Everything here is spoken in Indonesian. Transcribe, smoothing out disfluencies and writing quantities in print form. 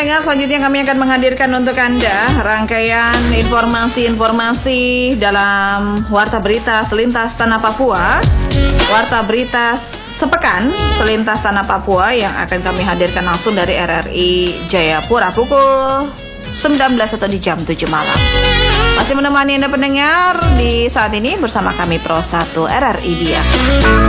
pendengar, selanjutnya kami akan menghadirkan untuk Anda rangkaian informasi-informasi dalam Warta Berita Selintas Tanah Papua, Warta Berita Sepekan Selintas Tanah Papua yang akan kami hadirkan langsung dari RRI Jayapura pukul 19 atau di jam 7 malam. Masih menemani Anda pendengar di saat ini bersama kami Pro 1 RRI Dia.